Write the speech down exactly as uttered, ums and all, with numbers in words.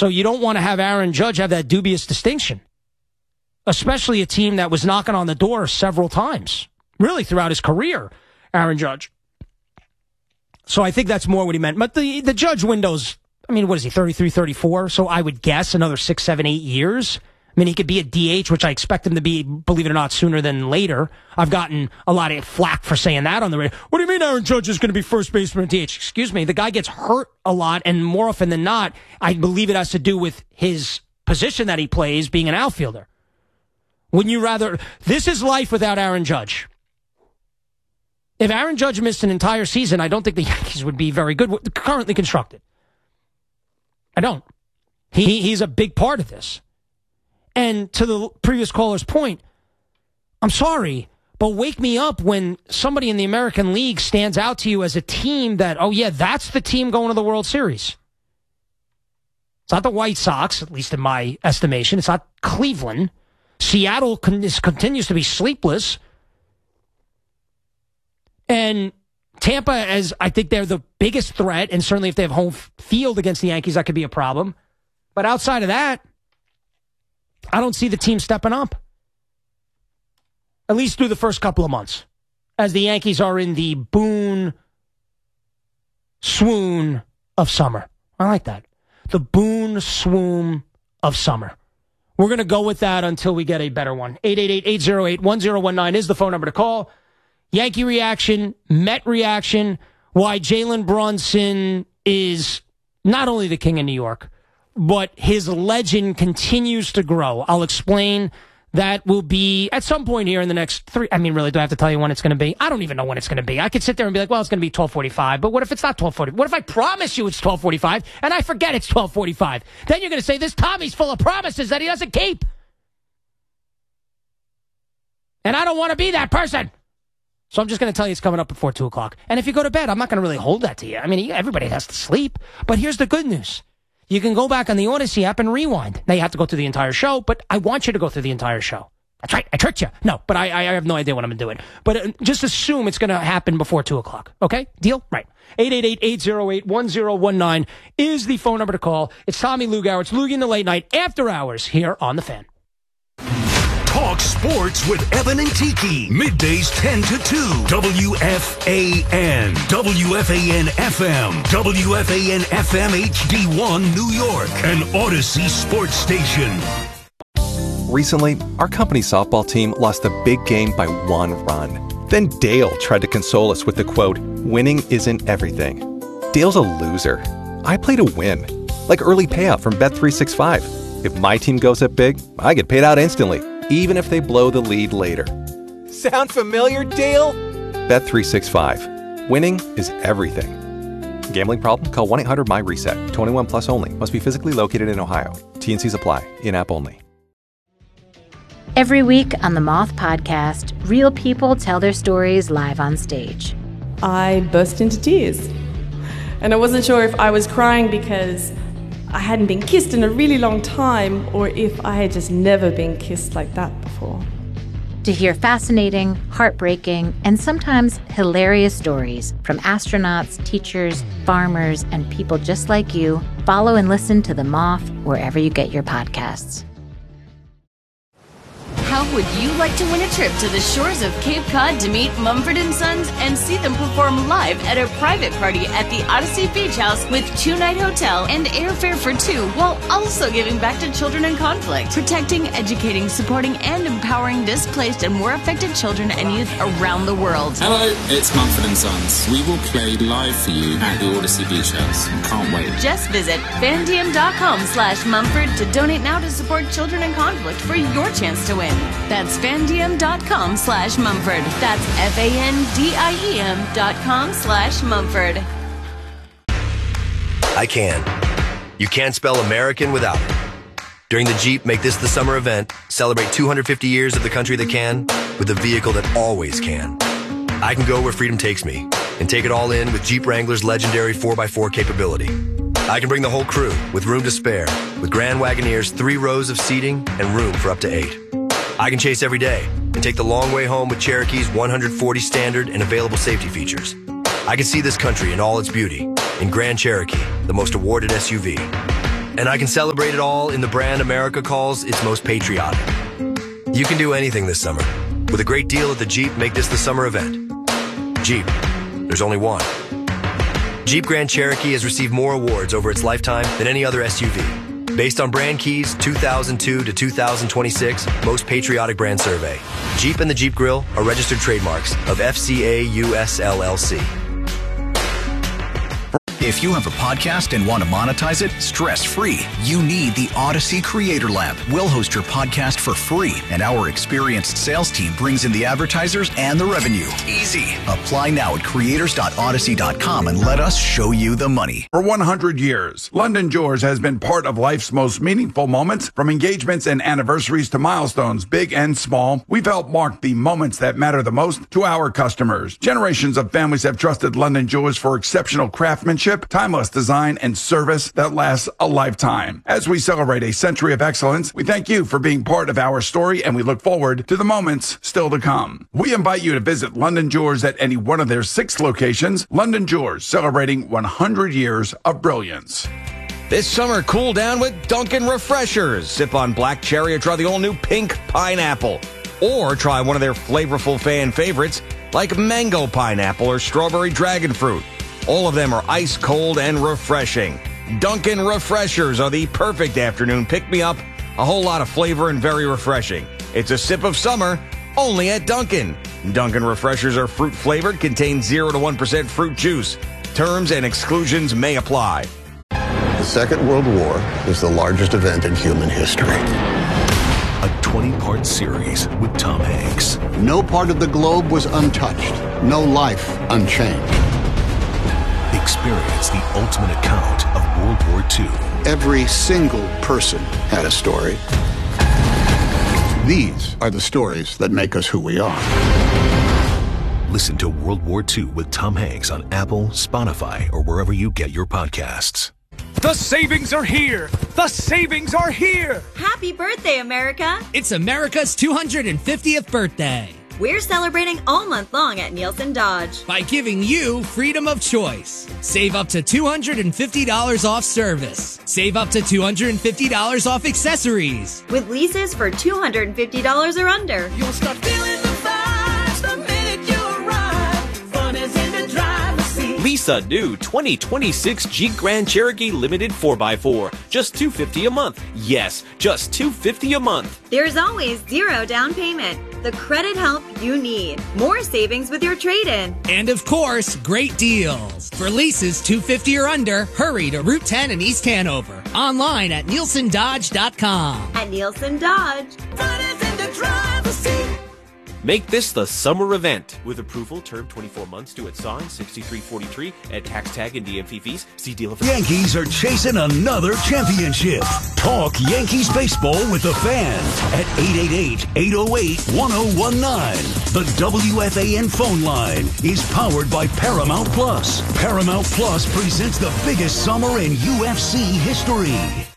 So you don't want to have Aaron Judge have that dubious distinction, especially a team that was knocking on the door several times, really throughout his career, Aaron Judge. So I think that's more what he meant. But the, the Judge window's, I mean, what is he, thirty-three, thirty-four? So I would guess another six, seven, eight years. I mean, he could be a D H, which I expect him to be, believe it or not, sooner than later. I've gotten a lot of flack for saying that on the radio. What do you mean Aaron Judge is going to be first baseman and D H? Excuse me, the guy gets hurt a lot, and more often than not, I believe it has to do with his position that he plays, being an outfielder. Wouldn't you rather... This is life without Aaron Judge. If Aaron Judge missed an entire season, I don't think the Yankees would be very good, currently constructed. I don't. He He's a big part of this. And to the previous caller's point, I'm sorry, but wake me up when somebody in the American League stands out to you as a team that, oh yeah, that's the team going to the World Series. It's not the White Sox, at least in my estimation. It's not Cleveland. Seattle con- is, continues to be sleepless. And Tampa, as I think they're the biggest threat, and certainly if they have home field against the Yankees, that could be a problem. But outside of that, I don't see the team stepping up. At least through the first couple of months. As the Yankees are in the boon, swoon of summer. I like that. The boon, swoon of summer. We're going to go with that until we get a better one. eight eight eight, eight oh eight, one oh one nine is the phone number to call. Yankee reaction, Met reaction, why Jalen Brunson is not only the king of New York, but his legend continues to grow. I'll explain. That will be at some point here in the next three. I mean, really, do I have to tell you when it's going to be? I don't even know when it's going to be. I could sit there and be like, well, it's going to be twelve forty-five. But what if it's not twelve forty? What if I promise you it's twelve forty-five and I forget it's twelve forty-five? Then you're going to say this Tommy's full of promises that he doesn't keep. And I don't want to be that person. So I'm just going to tell you it's coming up before two o'clock. And if you go to bed, I'm not going to really hold that to you. I mean, everybody has to sleep. But here's the good news. You can go back on the Odyssey app and rewind. Now, you have to go through the entire show, but I want you to go through the entire show. That's right. I tricked you. No, but I, I have no idea what I'm doing. But uh, just assume it's going to happen before two o'clock. Okay? Deal? Right. eight eight eight, eight oh eight, one oh one nine is the phone number to call. It's Tommy Lugauer. It's Luggy in the Late Night After Hours here on The Fan. Talk sports with Evan and Tiki. Middays ten to two. W F A N. W F A N F M. W F A N F M H D one New York. An Odyssey sports station. Recently, our company softball team lost a big game by one run. Then Dale tried to console us with the quote, "Winning isn't everything." Dale's a loser. I play to win. Like early payout from Bet three sixty-five. If my team goes up big, I get paid out instantly, even if they blow the lead later. Sound familiar, Dale? Bet three sixty-five. Winning is everything. Gambling problem? Call one eight hundred M Y reset. twenty-one plus only. Must be physically located in Ohio. T and C's apply. In-app only. Every week on the Moth Podcast, real people tell their stories live on stage. I burst into tears. And I wasn't sure if I was crying because I hadn't been kissed in a really long time, or if I had just never been kissed like that before. To hear fascinating, heartbreaking, and sometimes hilarious stories from astronauts, teachers, farmers, and people just like you, follow and listen to The Moth wherever you get your podcasts. How would you like to win a trip to the shores of Cape Cod to meet Mumford and Sons and see them perform live at a private party at the Odyssey Beach House with two-night hotel and airfare for two, while also giving back to children in conflict, protecting, educating, supporting, and empowering displaced and war affected children and youth around the world? Hello, it's Mumford and Sons. We will play live for you at the Odyssey Beach House. Can't wait. Just visit fandm.com slash Mumford to donate now to support children in conflict for your chance to win. That's fandm.com slash Mumford. That's F-A-N-D-I-E-M dot com slash Mumford. I can. You can't spell American without it. During the Jeep Make This the Summer event, celebrate two hundred fifty years of the country that can with a vehicle that always can. I can go where freedom takes me and take it all in with Jeep Wrangler's legendary four by four capability. I can bring the whole crew with room to spare with Grand Wagoneer's three rows of seating and room for up to eight. I can chase every day and take the long way home with Cherokee's one hundred forty standard and available safety features. I can see this country in all its beauty in Grand Cherokee, the most awarded S U V. And I can celebrate it all in the brand America calls its most patriotic. You can do anything this summer with a great deal at the Jeep Make This the Summer event. Jeep, there's only one. Jeep Grand Cherokee has received more awards over its lifetime than any other S U V. Based on Brand Key's two thousand two to two thousand twenty-six Most Patriotic Brand Survey, Jeep and the Jeep Grill are registered trademarks of F C A U S L L C. If you have a podcast and want to monetize it stress-free, you need the Odyssey Creator Lab. We'll host your podcast for free, and our experienced sales team brings in the advertisers and the revenue. Easy. Apply now at creators dot odyssey dot com and let us show you the money. For one hundred years, London Jewelers has been part of life's most meaningful moments, from engagements and anniversaries to milestones, big and small. We've helped mark the moments that matter the most to our customers. Generations of families have trusted London Jewelers for exceptional craftsmanship, timeless design, and service that lasts a lifetime. As we celebrate a century of excellence, we thank you for being part of our story, and we look forward to the moments still to come. We invite you to visit London Jewelers at any one of their six locations. London Jewelers, celebrating one hundred years of brilliance. This summer, cool down with Dunkin' Refreshers. Sip on black cherry or try the all-new pink pineapple. Or try one of their flavorful fan favorites like mango pineapple or strawberry dragon fruit. All of them are ice cold and refreshing. Dunkin' Refreshers are the perfect afternoon pick-me-up. A whole lot of flavor and very refreshing. It's a sip of summer, only at Dunkin'. Dunkin' Refreshers are fruit-flavored, contain zero to one percent fruit juice. Terms and exclusions may apply. The Second World War is the largest event in human history. A twenty-part series with Tom Hanks. No part of the globe was untouched. No life unchanged. Experience the ultimate account of World War Two. Every single person had a story. These are the stories that make us who we are. Listen to World War Two with Tom Hanks on Apple, Spotify, or wherever you get your podcasts. The savings are here! The savings are here! Happy birthday, America! It's America's two hundred fiftieth birthday. We're celebrating all month long at Nielsen Dodge by giving you freedom of choice. Save up to two hundred fifty dollars off service. Save up to two hundred fifty dollars off accessories. With leases for two hundred fifty dollars or under. You'll start feeling the vibes the minute you arrive. Fun is in the driver's seat. Lisa new twenty twenty-six Jeep Grand Cherokee Limited four by four. Just two hundred fifty dollars a month. Yes, just two hundred fifty dollars a month. There's always zero down payment. The credit help you need. More savings with your trade-in. And of course, great deals. For leases two hundred fifty dollars or under, hurry to Route ten in East Hanover. Online at nielsen dodge dot com. At Nielsen Dodge. Fun is in the driver's seat. Make this the summer event. With approval, term twenty-four months, due at sign sixty-three forty-three, at tax tag and D M V fees. See dealer for... Yankees are chasing another championship. Talk Yankees baseball with the Fan at eight eight eight, eight oh eight, one oh one nine. The W F A N phone line is powered by Paramount Plus. Paramount Plus presents the biggest summer in U F C history.